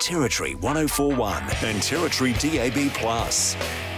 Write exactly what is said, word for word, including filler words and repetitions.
Territory one oh four point one and Territory D A B plus.